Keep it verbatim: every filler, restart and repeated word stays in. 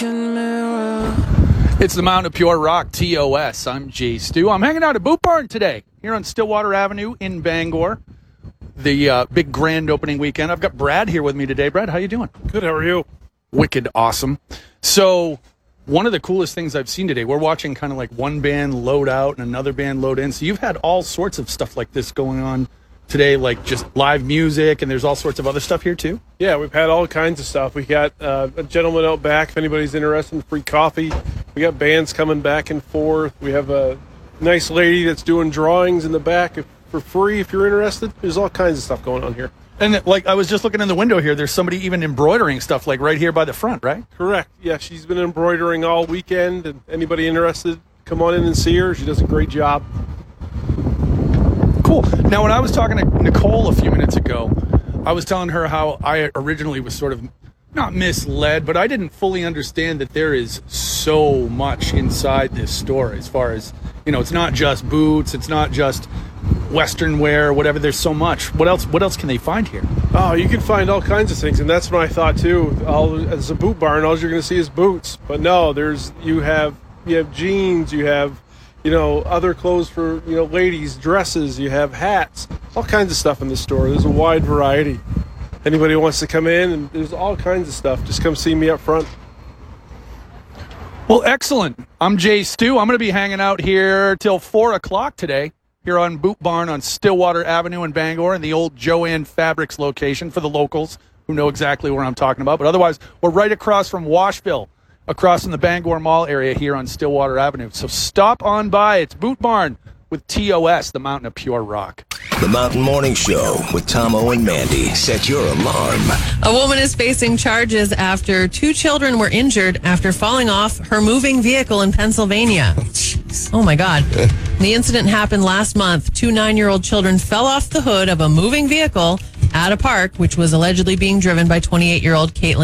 broken mirror. It's the Mountain of Pure Rock, T O S. I'm Jay Stu. I'm hanging out at Boot Barn today, here on Stillwater Avenue in Bangor. The uh, big grand opening weekend. I've got Brad here with me today. Brad, how you doing? Good, how are you? Wicked awesome. So, one of the coolest things I've seen today, we're watching kind of like one band load out and another band load in. So you've had all sorts of stuff like this going on today, like just live music, and there's all sorts of other stuff here too? Yeah, we've had all kinds of stuff. We got uh, a gentleman out back, if anybody's interested in free coffee. We got bands coming back and forth. We have a nice lady that's doing drawings in the back if, for free if you're interested. There's all kinds of stuff going on here. And like I was just looking in the window here, there's somebody even embroidering stuff like right here by the front, right? Correct. Yeah, she's been embroidering all weekend, and anybody interested, come on in and see her. She does a great job. Cool. Now, when I was talking to Nicole a few minutes ago, I was telling her how I originally was sort of not misled, but I didn't fully understand that there is so much inside this store as far as, you know, it's not just boots, it's not just Western wear, whatever. There's so much. What else? What else can they find here? Oh, you can find all kinds of things, and that's what I thought too. All as a boot barn, all you're going to see is boots. But no, there's you have you have jeans, you have you know other clothes for you know ladies, dresses, you have hats, all kinds of stuff in the store. There's a wide variety. Anybody wants to come in, and there's all kinds of stuff. Just come see me up front. Well, excellent. I'm Jay Stu. I'm going to be hanging out here till four o'clock today, here on Boot Barn on Stillwater Avenue in Bangor, in the old Joanne Fabrics location for the locals who know exactly where I'm talking about. But otherwise, we're right across from Washville, across in the Bangor Mall area here on Stillwater Avenue. So stop on by. It's Boot Barn with T O S, the Mountain of Pure Rock. The Mountain Morning Show with Tomo and Mandy. Set your alarm. A woman is facing charges after two children were injured after falling off her moving vehicle in Pennsylvania. Oh, my God. The incident happened last month. Two nine-year-old children fell off the hood of a moving vehicle at a park, which was allegedly being driven by twenty-eight-year-old Caitlin